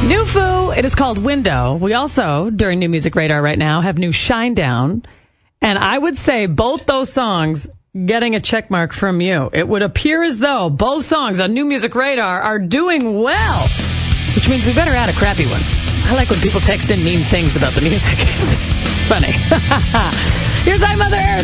New Foo, it is called Window. We also, during New Music Radar right now, have new Shinedown. And I would say both those songs getting a check mark from you. It would appear as though both songs on New Music Radar are doing well, which means we better add a crappy one. I like when people text in mean things about the music. It's funny. Here's I, Mother Earth.